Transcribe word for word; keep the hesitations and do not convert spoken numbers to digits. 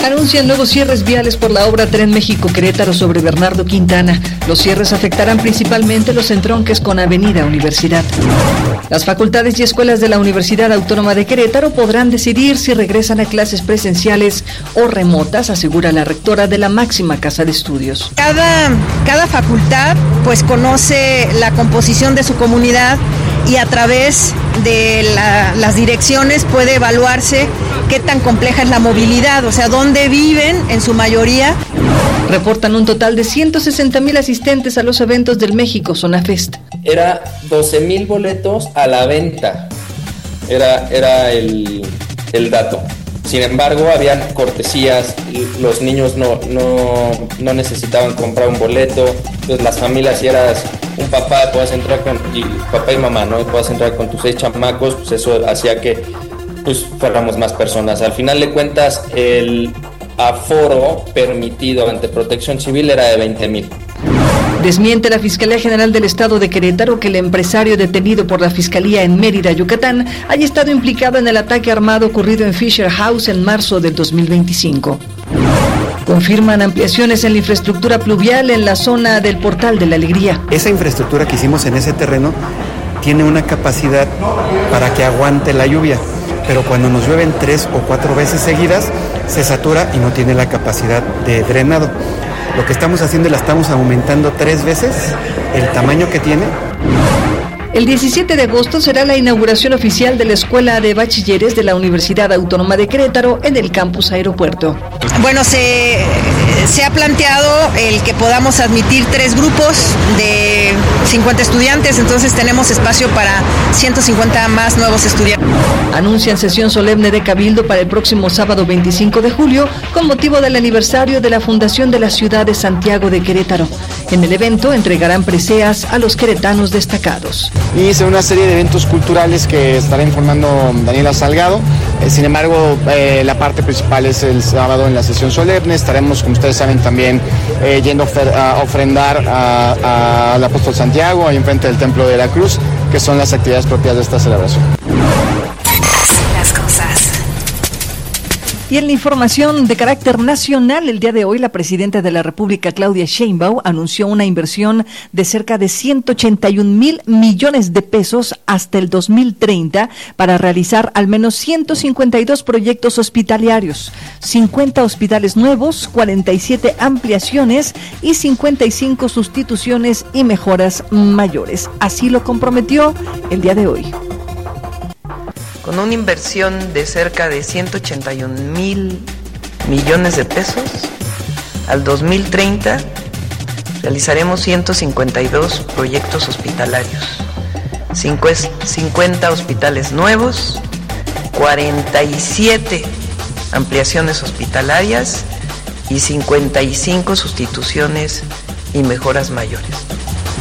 Anuncian nuevos cierres viales por la obra Tren México-Querétaro sobre Bernardo Quintana. Los cierres afectarán principalmente los entronques con Avenida Universidad. Las facultades y escuelas de la Universidad Autónoma de Querétaro podrán decidir si regresan a clases presenciales o remotas, asegura la rectora de la máxima casa de estudios. Cada, cada facultad pues conoce la composición de su comunidad y a través de la, las direcciones puede evaluarse qué tan compleja es la movilidad, o sea, dónde viven en su mayoría. Reportan un total de ciento sesenta mil asistentes a los eventos del México Zona Fest. Era doce mil boletos a la venta, era, era el, el dato. Sin embargo, habían cortesías, los niños no, no, no necesitaban comprar un boleto, pues las familias, si eras un papá, puedas entrar con, y papá y mamá, ¿no? Puedas entrar con tus seis chamacos, pues eso hacía que pues, fuéramos más personas. Al final de cuentas, el aforo permitido ante Protección Civil era de veinte mil. Desmiente la Fiscalía General del Estado de Querétaro que el empresario detenido por la Fiscalía en Mérida, Yucatán, haya estado implicado en el ataque armado ocurrido en Fisher House en marzo del dos mil veinticinco. Confirman ampliaciones en la infraestructura pluvial en la zona del Portal de la Alegría. Esa infraestructura que hicimos en ese terreno tiene una capacidad para que aguante la lluvia, pero cuando nos llueven tres o cuatro veces seguidas, se satura y no tiene la capacidad de drenado. Lo que estamos haciendo es la estamos aumentando tres veces el tamaño que tiene. El diecisiete de agosto será la inauguración oficial de la Escuela de Bachilleres de la Universidad Autónoma de Querétaro en el campus Aeropuerto. Bueno, se, se ha planteado el que podamos admitir tres grupos de cincuenta estudiantes, entonces tenemos espacio para ciento cincuenta más nuevos estudiantes. Anuncian sesión solemne de Cabildo para el próximo sábado veinticinco de julio con motivo del aniversario de la fundación de la ciudad de Santiago de Querétaro. En el evento entregarán preseas a los queretanos destacados. Y será una serie de eventos culturales que estará informando Daniela Salgado. Eh, sin embargo, eh, la parte principal es el sábado en la sesión solemne. Estaremos, como ustedes saben, también eh, yendo a ofrendar a, a, al apóstol Santiago, ahí enfrente del Templo de la Cruz, que son las actividades propias de esta celebración. Las cosas. Y en la información de carácter nacional, el día de hoy la presidenta de la República, Claudia Sheinbaum, anunció una inversión de cerca de ciento ochenta y un mil millones de pesos hasta el dos mil treinta para realizar al menos ciento cincuenta y dos proyectos hospitalarios, cincuenta hospitales nuevos, cuarenta y siete ampliaciones y cincuenta y cinco sustituciones y mejoras mayores. Así lo comprometió el día de hoy. Con una inversión de cerca de ciento ochenta y un mil millones de pesos, al dos mil treinta realizaremos ciento cincuenta y dos proyectos hospitalarios, cincuenta hospitales nuevos, cuarenta y siete ampliaciones hospitalarias y cincuenta y cinco sustituciones y mejoras mayores.